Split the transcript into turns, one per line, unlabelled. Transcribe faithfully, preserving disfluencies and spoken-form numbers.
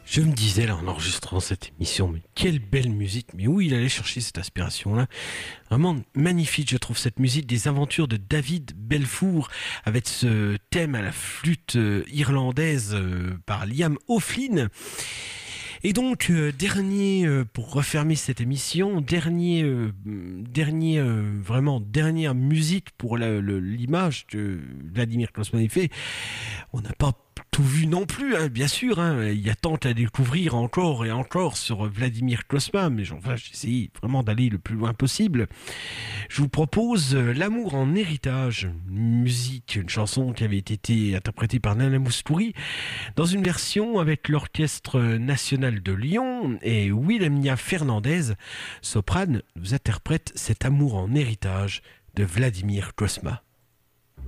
Je me disais là en enregistrant cette émission, mais quelle belle musique, mais où il allait chercher cette inspiration-là? Vraiment magnifique, je trouve cette musique des aventures de David Belfour avec ce thème à la flûte euh, irlandaise euh, par Liam O'Flynn. Et donc, euh, dernier, euh, pour refermer cette émission, dernier, euh, dernier euh, vraiment, dernière musique pour la- le- l'image que Vladimir Kosma a fait. On n'a pas tout vu non plus, hein, bien sûr. Hein. Il y a tant à découvrir encore et encore sur Vladimir Kosma, mais j'en- enfin, j'essaie vraiment d'aller le plus loin possible. Je vous propose euh, L'amour en héritage, une musique, une chanson qui avait été interprétée par Nana Mouskouri dans une version avec l'Orchestre national de Lyon, et Wilhelmina Fernandez, soprane, nous interprète cet amour en héritage de Vladimir Kosma.